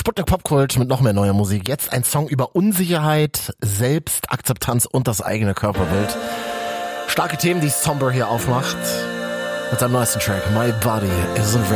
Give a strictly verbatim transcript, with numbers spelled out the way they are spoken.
Sputnik Popkult mit noch mehr neuer Musik. Jetzt ein Song über Unsicherheit, Selbstakzeptanz und das eigene Körperbild. Starke Themen, die Somber hier aufmacht. Mit seinem neuesten Track, My Body Isn't Ready.